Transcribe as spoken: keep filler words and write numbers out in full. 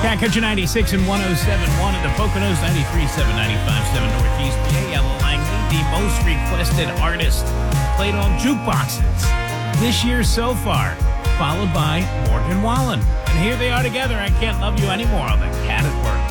Catch ninety-six and one oh seven point one at the Poconos, ninety-three point seven, ninety-five point seven Northeast P A. Ella Langley, the most requested artist, played on jukeboxes this year so far, followed by Morgan Wallen. And here they are together. I Can't Love You Anymore on the Cat at Work.